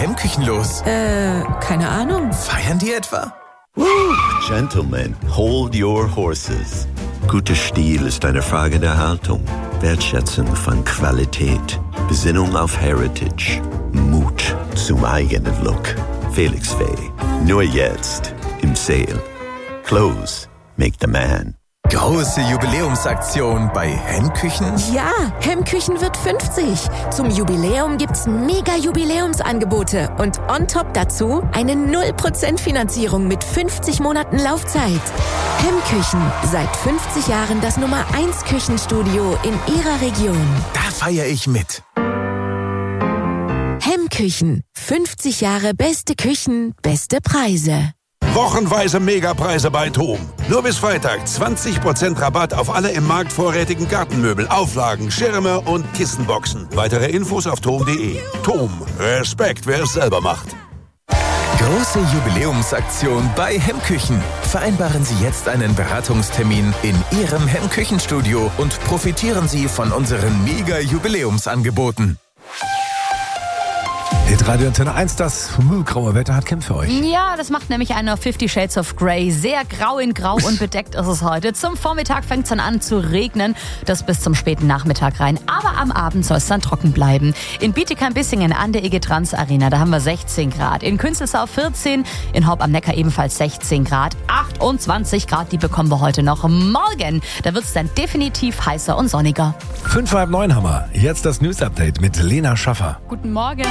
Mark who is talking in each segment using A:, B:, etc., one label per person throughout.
A: Hemmküchen los?
B: Keine Ahnung.
A: Feiern die etwa?
C: Gentlemen, hold your horses. Guter Stil ist eine Frage der Haltung, Wertschätzung von Qualität, Besinnung auf Heritage, Mut zum eigenen Look. Felix Faye, nur jetzt im Sale. Clothes make the man.
A: Große Jubiläumsaktion bei Hemmküchen?
B: Ja, Hemmküchen wird 50. Zum Jubiläum gibt's mega Jubiläumsangebote und on top dazu eine 0% Finanzierung mit 50 Monaten Laufzeit. Hemmküchen, seit 50 Jahren das Nummer 1 Küchenstudio in Ihrer Region.
A: Da feiere ich mit.
B: Hemmküchen, 50 Jahre beste Küchen, beste Preise.
D: Wochenweise Megapreise bei TOM. Nur bis Freitag 20% Rabatt auf alle im Markt vorrätigen Gartenmöbel, Auflagen, Schirme und Kissenboxen. Weitere Infos auf tom.de. TOM. Respekt, wer es selber macht.
A: Große Jubiläumsaktion bei Hemmküchen. Vereinbaren Sie jetzt einen Beratungstermin in Ihrem Hemmküchenstudio und profitieren Sie von unseren Mega-Jubiläumsangeboten.
E: Hitradio Antenne 1, das graue Wetter hat Kim für euch.
F: Ja, das macht nämlich eine 50 Shades of Grey. Sehr grau in grau und bedeckt ist es heute. Zum Vormittag fängt es dann an zu regnen. Das bis zum späten Nachmittag rein. Aber am Abend soll es dann trocken bleiben. In Bietigheim-Bissingen an der EG Trans Arena, da haben wir 16 Grad. In Künzelsau 14, in Horb am Neckar ebenfalls 16 Grad. 28 Grad, die bekommen wir heute noch. Morgen, da wird es dann definitiv heißer und sonniger.
E: 5:30 haben wir. Jetzt das News-Update mit Lena Schaffer.
G: Guten Morgen.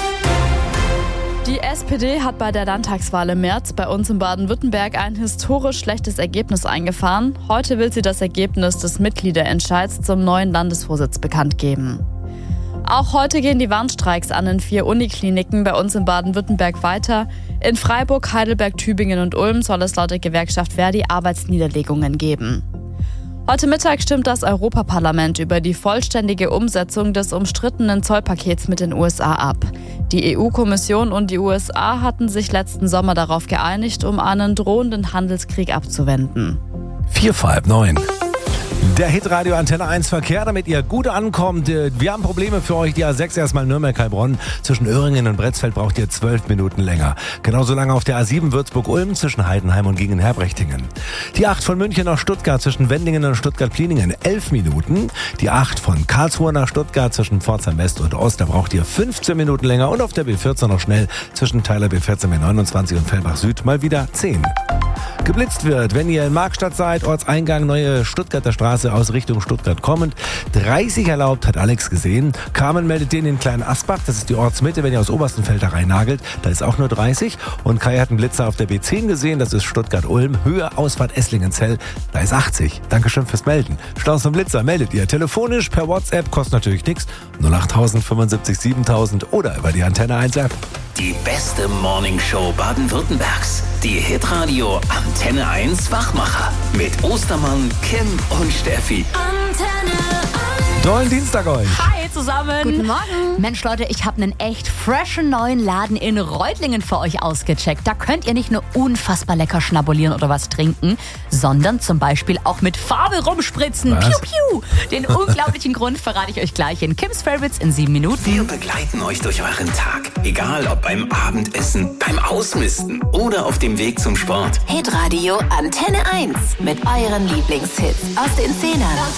G: Die SPD hat bei der Landtagswahl im März bei uns in Baden-Württemberg ein historisch schlechtes Ergebnis eingefahren. Heute will sie das Ergebnis des Mitgliederentscheids zum neuen Landesvorsitz bekannt geben. Auch heute gehen die Warnstreiks an den 4 Unikliniken bei uns in Baden-Württemberg weiter. In Freiburg, Heidelberg, Tübingen und Ulm soll es laut der Gewerkschaft Verdi Arbeitsniederlegungen geben. Heute Mittag stimmt das Europaparlament über die vollständige Umsetzung des umstrittenen Zollpakets mit den USA ab. Die EU-Kommission und die USA hatten sich letzten Sommer darauf geeinigt, um einen drohenden Handelskrieg abzuwenden.
E: 8:45. Der Hitradio Antenne 1 Verkehr, damit ihr gut ankommt. Wir haben Probleme für euch. Die A6 erstmal Nürnberg-Heilbronn. Zwischen Öhringen und Bretzfeld braucht ihr 12 Minuten länger. Genauso lange auf der A7 Würzburg-Ulm zwischen Heidenheim und Gingen-Herbrechtingen. Die 8 von München nach Stuttgart zwischen Wendlingen und Stuttgart-Pliningen 11 Minuten. Die 8 von Karlsruhe nach Stuttgart zwischen Pforzheim West und Ost, da braucht ihr 15 Minuten länger. Und auf der B14 noch schnell zwischen Teiler B14 B29 und Fellbach Süd mal wieder 10. Geblitzt wird, wenn ihr in Markstadt seid, Ortseingang Neue Stuttgarter Straße aus Richtung Stuttgart kommend. 30 erlaubt, hat Alex gesehen. Carmen meldet den in Kleinen Asbach, das ist die Ortsmitte, wenn ihr aus Oberstenfeld da reinnagelt, da ist auch nur 30. Und Kai hat einen Blitzer auf der B10 gesehen, das ist Stuttgart-Ulm, Höhe Ausfahrt Esslingenzell, da ist 80. Dankeschön fürs Melden. Staus und Blitzer meldet ihr telefonisch, per WhatsApp, kostet natürlich nichts, 08000 75 7000 oder über die Antenne 1 App.
H: Die beste Morningshow Baden-Württembergs. Die Hitradio Antenne 1 Wachmacher. Mit Ostermann, Kim und Steffi.
F: Antenne 1.
E: Tollen Dienstag euch.
F: Hi zusammen.
G: Guten Morgen.
F: Mensch Leute, ich habe einen echt freshen neuen Laden in Reutlingen für euch ausgecheckt. Da könnt ihr nicht nur unfassbar lecker schnabulieren oder was trinken, sondern zum Beispiel auch mit Farbe rumspritzen.
E: Was?
F: Piu, piu. Den unglaublichen Grund verrate ich euch gleich in Kim's Favorites in 7 Minuten.
H: Wir begleiten euch durch euren Tag. Egal ob beim Abendessen, beim Ausmisten oder auf dem Weg zum Sport.
I: Hitradio Antenne 1 mit euren Lieblingshits aus den 10ern.